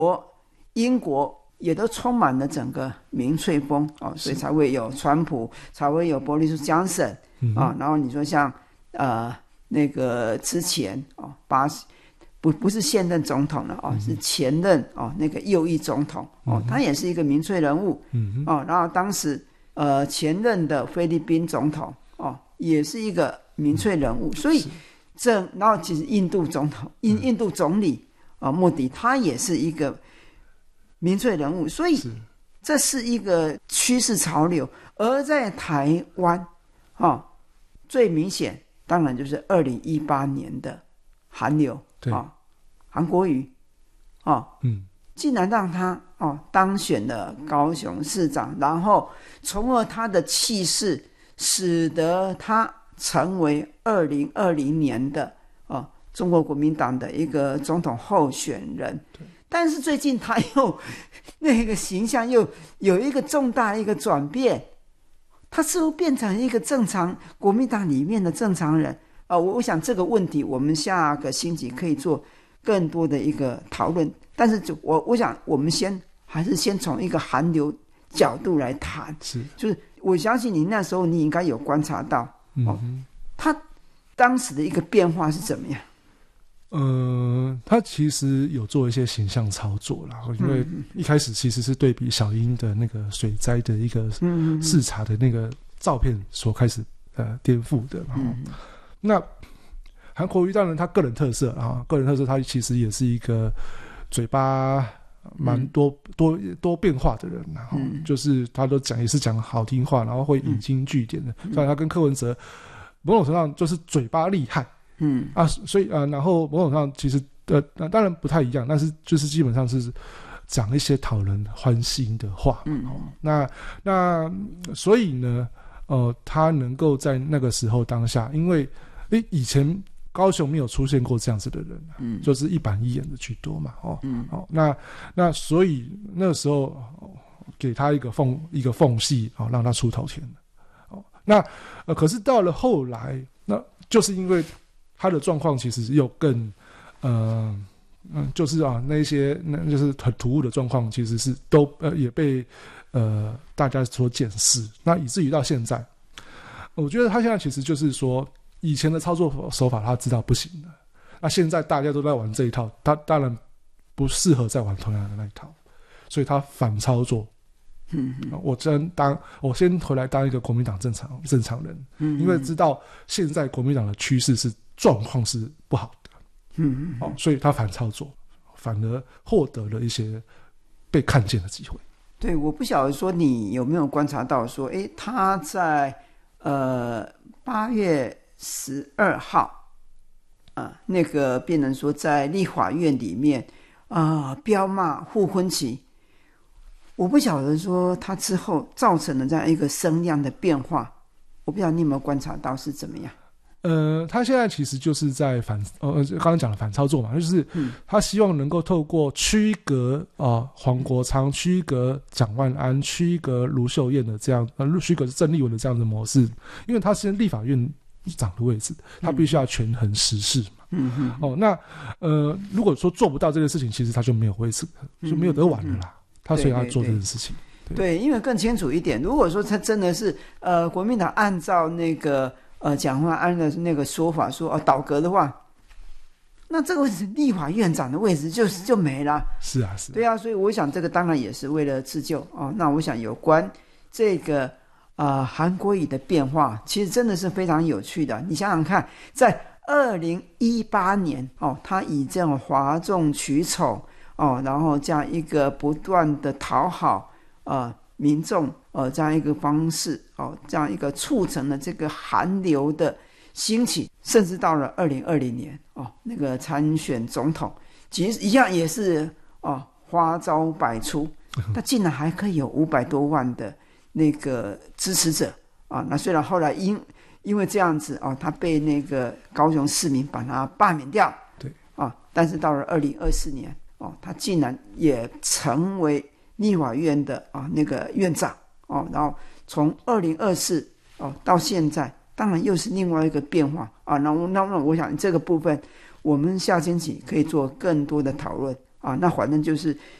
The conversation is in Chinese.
英国也都充满了整个民粹风所以才会有川普，才会有波利斯·强森然后你说像那个之前不是现任总统了是前任那个右翼总统他也是一个民粹人物然后当时前任的菲律宾总统也是一个民粹人物，所以然后其实印度总理莫迪他也是一个民粹人物，所以这是一个趋势潮流。而在台湾最明显当然就是2018年的韩流韩国瑜竟然让他当选了高雄市长，然后从而他的气势使得他成为2020年的中国国民党的一个总统候选人。但是最近他又那个形象又有一个重大的一个转变，他似乎变成一个正常国民党里面的正常人我想这个问题我们下个星期可以做更多的一个讨论，但是我想我们还是先从一个韩流角度来谈，就是我相信你那时候你应该有观察到他当时的一个变化是怎么样？ 他其实有做一些形象操作啦，因为一开始其实是对比小英的那个水灾的一个视察的那个照片所开始颠覆的那韩国瑜当然他个人特色他其实也是一个嘴巴蛮多变化的人就是他都也是讲好听话，然后会引经据典的所以他跟柯文哲某种程度上就是嘴巴厉害所以然后某种上其实当然不太一样，但是就是基本上是讲一些讨人欢心的话那所以呢他能够在那个时候当下，因为以前高雄没有出现过这样子的人就是一板一眼的居多嘛那所以那个时候给他一个缝隙让他出头天那可是到了后来，那就是因为他的状况其实又更就是那就是很突兀的状况，其实是都也被大家所检视，那以至于到现在，我觉得他现在其实就是说，以前的操作手法他知道不行的，那现在大家都在玩这一套，他当然不适合再玩同样的那一套，所以他反操作。我先回来当一个国民党正常人因为知道现在国民党的趋势状况是不好的所以他反操作，反而获得了一些被看见的机会。 对，我不晓得说你有没有观察到说他在8月12号那个变成说在立法院里面彪骂傅昆萁，我不晓得说他之后造成了这样一个声量的变化，我不晓得你有没有观察到是怎么样？ 他现在其实就是在刚刚讲的反操作嘛，就是他希望能够透过区隔黄国昌、区隔蒋万安、区隔卢秀燕的这样区隔郑丽文的这样的模式，因为他是立法院长的位置，他必须要权衡时事嘛。那如果说做不到这件事情，其实他就没有位置，就没有得玩了啦。他所以要做这件事情。 对，因为更清楚一点，如果说他真的是国民党按照那个蒋万安的那个说法说倒阁的话，那这个位置立法院长的位置就没了。 是啊， 对啊，所以我想这个当然也是为了自救那我想有关这个韩国瑜的变化，其实真的是非常有趣的。你想想看，在2018年他以这种哗众取宠然后这样一个不断的讨好民众这样一个方式这样一个促成了这个韩流的兴起，甚至到了2020年那个参选总统，其实一样也是花招百出，他竟然还可以有500多万的那个支持者那虽然后来因为这样子他被那个高雄市民把他罢免掉， 对但是到了2024年他竟然也成为立法院的那个院长然后从2024到现在，当然又是另外一个变化那我想这个部分我们下星期可以做更多的讨论啊，那反正就是